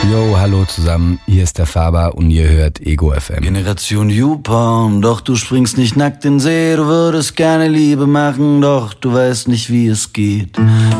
Yo, hallo zusammen, hier ist der Faber und ihr hört Ego FM. Generation YouPorn, doch du springst nicht nackt in den See. Du würdest gerne Liebe machen, doch du weißt nicht, wie es geht.